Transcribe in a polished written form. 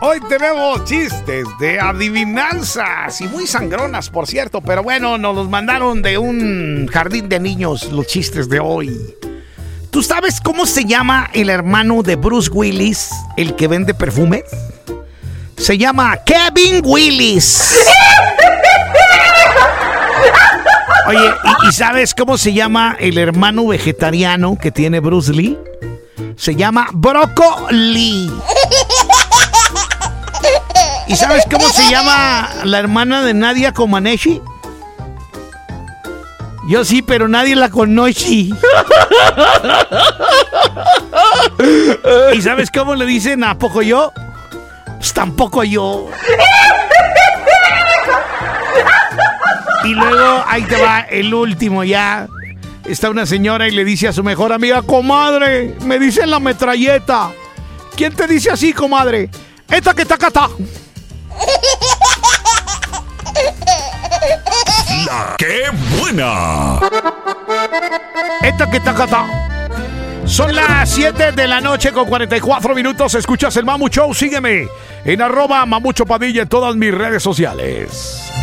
Hoy tenemos chistes de adivinanzas y muy sangronas, por cierto, pero bueno, nos los mandaron de un jardín de niños los chistes de hoy. ¿Tú sabes cómo se llama el hermano de Bruce Willis, el que vende perfumes? Se llama Kevin Willis. Oye, ¿y sabes cómo se llama el hermano vegetariano que tiene Bruce Lee? Se llama Broccoli. ¿Y sabes cómo se llama la hermana de Nadia Comaneci? Yo sí, pero nadie la conoce. ¿Y sabes cómo le dicen a poco yo? Pues tampoco yo. Y luego ahí te va el último ya. Está una señora y le dice a su mejor amiga: comadre, me dicen la metralleta. ¿Quién te dice así, comadre? Esta que está acá. ¡La qué buena! Esta que está acá. Son las 7 de la noche con 44 minutos. Escuchas el Mamu Show. Sígueme en @Mamucho Padilla en todas mis redes sociales.